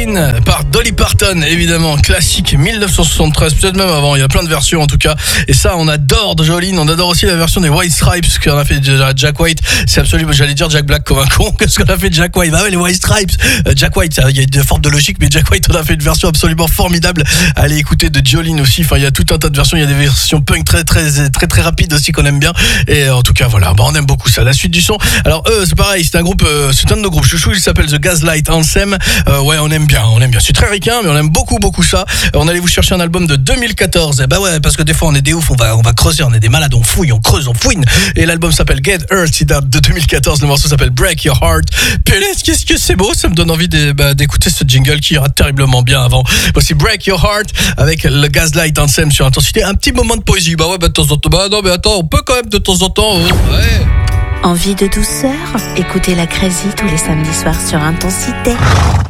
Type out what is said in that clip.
Jolene par Dolly Parton, évidemment, classique 1973, peut-être même avant, il y a plein de versions en tout cas. Et ça, on adore de Jolene, on adore aussi la version des White Stripes, ce qu'on a fait Jack White. C'est absolument, j'allais dire Jack Black comme un con, qu'est-ce qu'on a fait de Jack White. Bah ouais, les White Stripes, Jack White, il y a une forme de logique, mais Jack White, on a fait une version absolument formidable. Allez écouter de Jolene aussi, enfin il y a tout un tas de versions, il y a des versions punk très rapides aussi qu'on aime bien. Et en tout cas voilà, bah on aime beaucoup ça. La suite du son. Alors eux, c'est pareil, c'est un groupe, c'est un de nos groupes chouchous, il s'appelle The Gaslight Anthem. Ouais, on aime bien. C'est très ricain, mais on aime beaucoup ça. On allait vous chercher un album de 2014. Et bah ouais, parce que des fois on est des oufs, on va creuser, on est des malades, on fouille, on creuse, on fouine. Et l'album s'appelle Get Hurt, il date de 2014. Le morceau s'appelle Break Your Heart. Punaise, qu'est-ce que c'est beau, ça me donne envie d'écouter ce jingle qui ira terriblement bien avant. Voici Break Your Heart avec le Gaslight Anthem sur Intensité. Un petit moment de poésie. Bah ouais, bah de temps en temps. Bah non, mais attends, on peut quand même de temps en temps. Ouais. Envie de douceur? Écoutez la Crazy tous les samedis soirs sur Intensité.